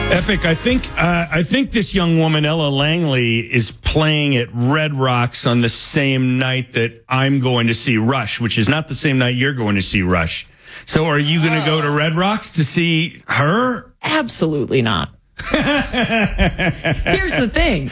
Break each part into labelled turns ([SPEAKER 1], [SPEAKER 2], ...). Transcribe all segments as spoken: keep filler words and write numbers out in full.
[SPEAKER 1] Epic. I think uh, I think this young woman, Ella Langley, is playing at Red Rocks on the same night that I'm going to see Rush, which is not the same night you're going to see Rush. So are you going to go to Red Rocks to see her?
[SPEAKER 2] Absolutely not. Here's the thing.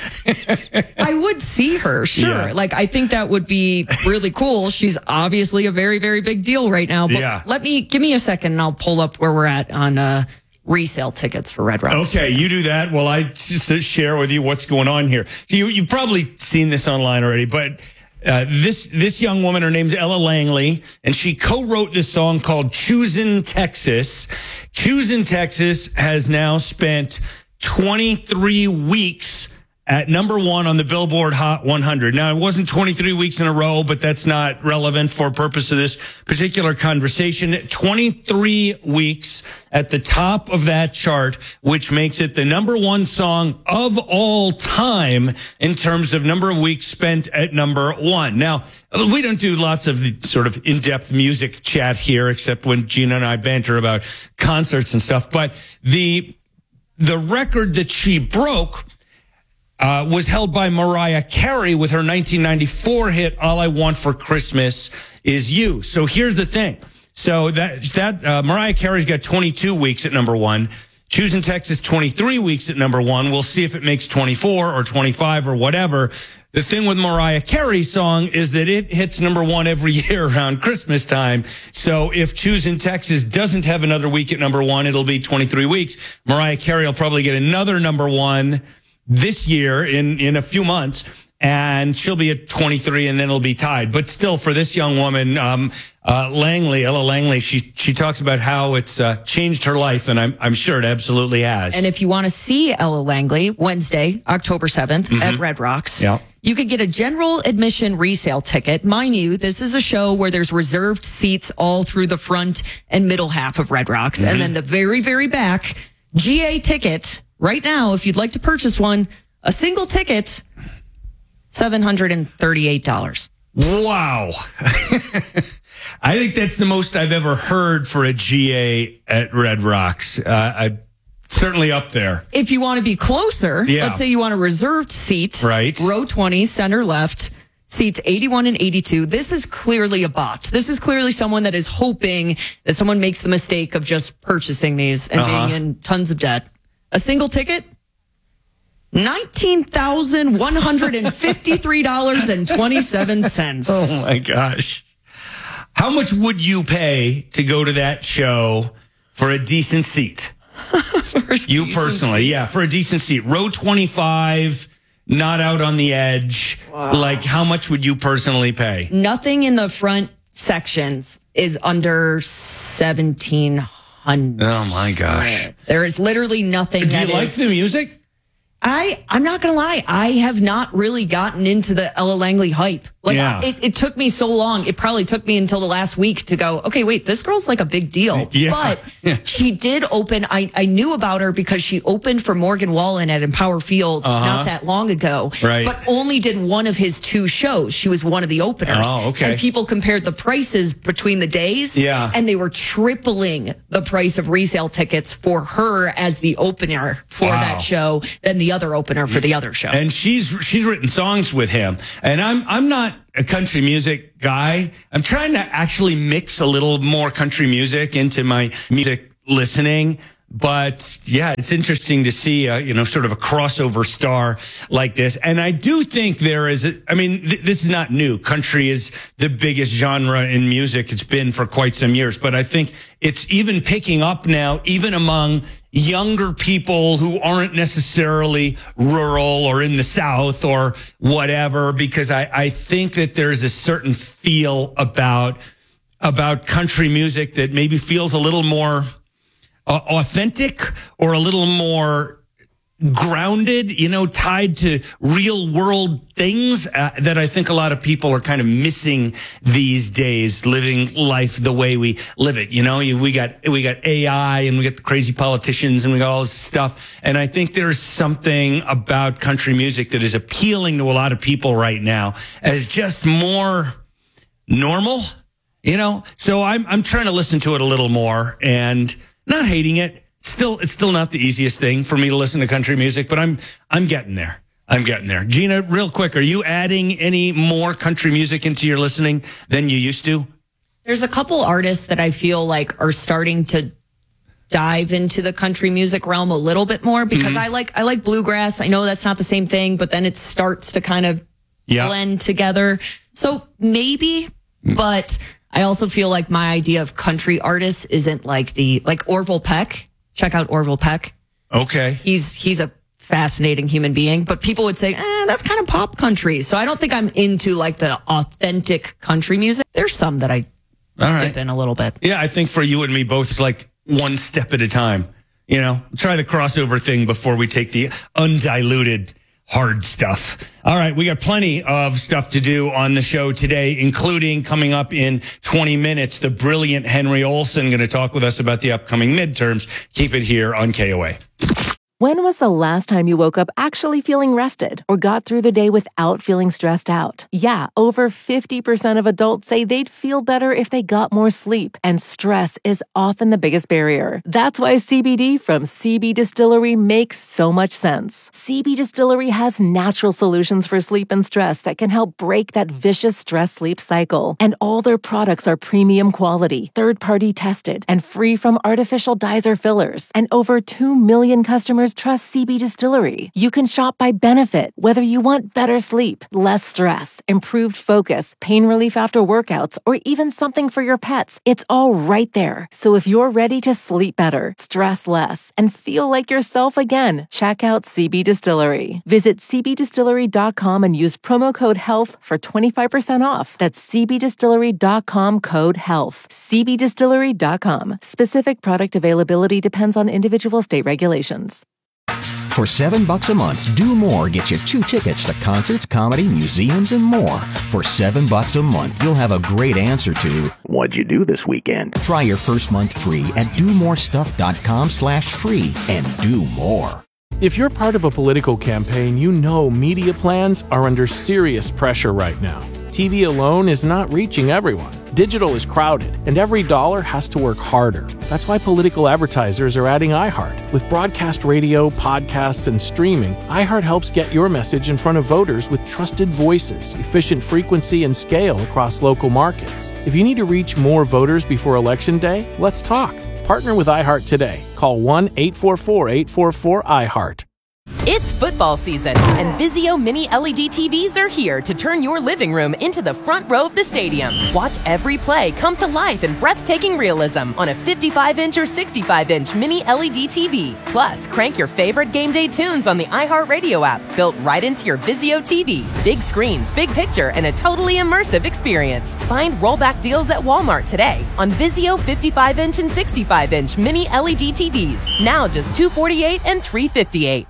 [SPEAKER 2] I would see her, sure.
[SPEAKER 1] Yeah.
[SPEAKER 2] Like, I think that would be really cool. She's obviously a very, very big deal right now. But
[SPEAKER 1] Yeah.
[SPEAKER 2] let me, give me a second and I'll pull up where we're at on uh, resale tickets for Red Rocks.
[SPEAKER 1] Okay, you do that while I just share with you what's going on here. So you, you've probably seen this online already, but uh, this this young woman, her name's Ella Langley, and she co-wrote this song called Choosin' Texas. Choosin' Texas has now spent twenty-three weeks at number one on the Billboard Hot one hundred. Now, it wasn't twenty-three weeks in a row, but that's not relevant for purpose of this particular conversation. twenty-three weeks at the top of that chart, which makes it the number one song of all time in terms of number of weeks spent at number one. Now, we don't do lots of the sort of in-depth music chat here, except when Gina and I banter about concerts and stuff. But the the record that she broke Uh, was held by Mariah Carey with her nineteen ninety-four hit, All I Want for Christmas Is You. So here's the thing. So that, that, uh, Mariah Carey's got twenty-two weeks at number one. Choosin' Texas, twenty-three weeks at number one. We'll see if it makes twenty-four or twenty-five or whatever. The thing with Mariah Carey's song is that it hits number one every year around Christmas time. So if Choosin' Texas doesn't have another week at number one, it'll be twenty-three weeks. Mariah Carey will probably get another number one this year in, in a few months, and she'll be at twenty-three, and then it'll be tied. But still, for this young woman, um, uh, Langley, Ella Langley, she she talks about how it's uh, changed her life, and I'm I'm sure it absolutely has.
[SPEAKER 2] And if you want to see Ella Langley, Wednesday, October seventh mm-hmm. at Red Rocks,
[SPEAKER 1] yeah.
[SPEAKER 2] you could get a general admission resale ticket. Mind you, this is a show where there's reserved seats all through the front and middle half of Red Rocks. Mm-hmm. And then the very, very back, G A ticket. Right now, if you'd like to purchase one, a single ticket, seven hundred thirty-eight dollars.
[SPEAKER 1] Wow. I think that's the most I've ever heard for a G A at Red Rocks. Uh, I, certainly up there.
[SPEAKER 2] If you want to be closer,
[SPEAKER 1] yeah.
[SPEAKER 2] let's say you want a reserved seat,
[SPEAKER 1] right?
[SPEAKER 2] Row twenty, center left, seats eighty-one and eighty-two. This is clearly a bot. This is clearly someone that is hoping that someone makes the mistake of just purchasing these and
[SPEAKER 1] uh-huh.
[SPEAKER 2] being in tons of debt. A single ticket, nineteen thousand one hundred fifty-three dollars and twenty-seven cents.
[SPEAKER 1] Oh, my gosh. How much would you pay to go to that show for a decent seat?
[SPEAKER 2] a
[SPEAKER 1] you
[SPEAKER 2] decent
[SPEAKER 1] personally,
[SPEAKER 2] seat.
[SPEAKER 1] yeah, for a decent seat. Row twenty-five, not out on the edge. Wow. Like, how much would you personally pay?
[SPEAKER 2] Nothing in the front sections is under seventeen hundred.
[SPEAKER 1] Oh my gosh.
[SPEAKER 2] There is literally nothing.
[SPEAKER 1] Do
[SPEAKER 2] that
[SPEAKER 1] you like
[SPEAKER 2] is,
[SPEAKER 1] the music?
[SPEAKER 2] I, I'm not going to lie. I have not really gotten into the Ella Langley hype. Like,
[SPEAKER 1] yeah.
[SPEAKER 2] it, it took me so long. It probably took me until the last week to go, okay, wait, this girl's like a big deal.
[SPEAKER 1] Yeah.
[SPEAKER 2] But
[SPEAKER 1] yeah.
[SPEAKER 2] she did open, I, I knew about her because she opened for Morgan Wallen at Empower Fields
[SPEAKER 1] uh-huh.
[SPEAKER 2] not that long ago.
[SPEAKER 1] Right.
[SPEAKER 2] But only did one of his two shows. She was one of the openers.
[SPEAKER 1] Oh, okay.
[SPEAKER 2] And people compared the prices between the days.
[SPEAKER 1] Yeah.
[SPEAKER 2] And they were tripling the price of resale tickets for her as the opener for
[SPEAKER 1] wow.
[SPEAKER 2] that show than the other opener for the other show.
[SPEAKER 1] And she's she's written songs with him. And I'm I'm not a country music guy. I'm trying to actually mix a little more country music into my music listening. But yeah, it's interesting to see, uh, you know, sort of a crossover star like this. And I do think there is, a, I mean, th- this is not new. Country is the biggest genre in music. It's been for quite some years. But I think it's even picking up now, even among younger people who aren't necessarily rural or in the South or whatever, because I, I think that there's a certain feel about, about country music that maybe feels a little more Uh, authentic or a little more grounded, you know, tied to real world things uh, that I think a lot of people are kind of missing these days, living life the way we live it. You know, you, we got we got A I and we got the crazy politicians and we got all this stuff. And I think there's something about country music that is appealing to a lot of people right now as just more normal, you know. So I'm I'm trying to listen to it a little more and not hating it. Still, it's still not the easiest thing for me to listen to country music, but I'm I'm getting there. I'm getting there. Gina, real quick, are you adding any more country music into your listening than you used to?
[SPEAKER 2] There's a couple artists that I feel like are starting to dive into the country music realm a little bit more because mm-hmm. I like I like bluegrass. I know that's not the same thing, but then it starts to kind of yep. blend together. So maybe, but I also feel like my idea of country artists isn't like the like Orville Peck. Check out Orville Peck.
[SPEAKER 1] Okay.
[SPEAKER 2] He's he's a fascinating human being, but people would say, eh, that's kind of pop country. So I don't think I'm into like the authentic country music. There's some that I
[SPEAKER 1] All right.
[SPEAKER 2] dip in a little bit.
[SPEAKER 1] Yeah, I think for you and me both, it's like one step at a time. You know, try the crossover thing before we take the undiluted hard stuff. All right, we got plenty of stuff to do on the show today, including coming up in twenty minutes, the brilliant Henry Olsen going to talk with us about the upcoming midterms. Keep it here on K O A.
[SPEAKER 3] When was the last time you woke up actually feeling rested or got through the day without feeling stressed out? Yeah, over fifty percent of adults say they'd feel better if they got more sleep, and stress is often the biggest barrier. That's why C B D from C B Distillery makes so much sense. C B Distillery has natural solutions for sleep and stress that can help break that vicious stress-sleep cycle. And all their products are premium quality, third-party tested, and free from artificial dyes or fillers. And over two million customers trust C B Distillery. You can shop by benefit, whether you want better sleep, less stress, improved focus, pain relief after workouts, or even something for your pets. It's all right there. So if you're ready to sleep better, stress less, and feel like yourself again, check out C B Distillery. Visit c b distillery dot com and use promo code HEALTH for twenty-five percent off. That's c b distillery dot com code HEALTH. c b distillery dot com. Specific product availability depends on individual state regulations.
[SPEAKER 4] For seven bucks a month, Do More gets you two tickets to concerts, comedy, museums, and more. For seven bucks a month, you'll have a great answer to, what'd you do this weekend? Try your first month free at do more stuff dot com slash free and do more.
[SPEAKER 5] If you're part of a political campaign, you know media plans are under serious pressure right now. T V alone is not reaching everyone. Digital is crowded, and every dollar has to work harder. That's why political advertisers are adding iHeart. With broadcast radio, podcasts, and streaming, iHeart helps get your message in front of voters with trusted voices, efficient frequency, and scale across local markets. If you need to reach more voters before Election Day, let's talk. Partner with iHeart today. Call one eight four four, eight four four, iHeart.
[SPEAKER 6] It's football season, and Vizio Mini L E D T Vs are here to turn your living room into the front row of the stadium. Watch every play come to life in breathtaking realism on a fifty-five inch or sixty-five inch Mini L E D T V. Plus, crank your favorite game day tunes on the iHeartRadio app, built right into your Vizio T V. Big screens, big picture, and a totally immersive experience. Find rollback deals at Walmart today on Vizio fifty-five inch and sixty-five inch Mini L E D T Vs. Now just two hundred forty-eight dollars and three hundred fifty-eight dollars.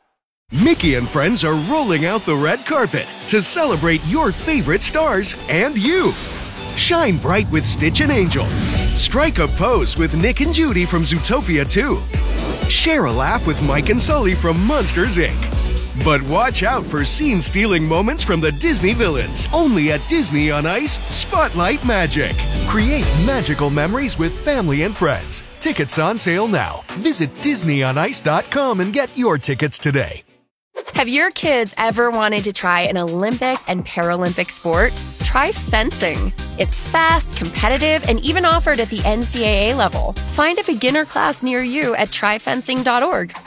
[SPEAKER 7] Mickey and friends are rolling out the red carpet to celebrate your favorite stars and you. Shine bright with Stitch and Angel. Strike a pose with Nick and Judy from Zootopia two. Share a laugh with Mike and Sully from Monsters, Incorporated. But watch out for scene-stealing moments from the Disney villains. Only at Disney on Ice, Spotlight Magic. Create magical memories with family and friends. Tickets on sale now. Visit disney on ice dot com and get your tickets today.
[SPEAKER 8] Have your kids ever wanted to try an Olympic and Paralympic sport? Try fencing. It's fast, competitive, and even offered at the N C double A level. Find a beginner class near you at try fencing dot org.